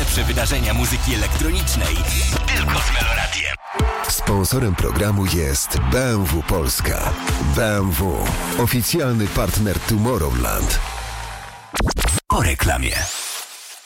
najlepsze wydarzenia muzyki elektronicznej tylko z Meloradiem. Sponsorem programu jest BMW Polska. BMW. Oficjalny partner Tomorrowland. Po reklamie.